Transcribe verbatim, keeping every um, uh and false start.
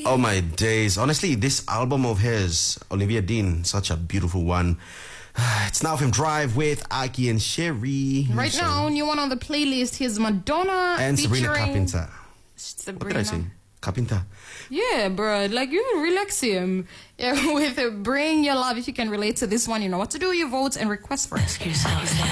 Oh my days. Honestly, this album of his, Olivia Dean, such a beautiful one. It's Now F M Drive with Aki and Sherry. Right So- now, new one on the playlist. Here's Madonna And Sabrina featuring Carpenter. Sabrina. What did I say? Carpenter. Yeah, bro. Like, you relax him. Yeah, with uh, Bring Your Love. If you can relate to this one, you know what to do. You vote and request for it.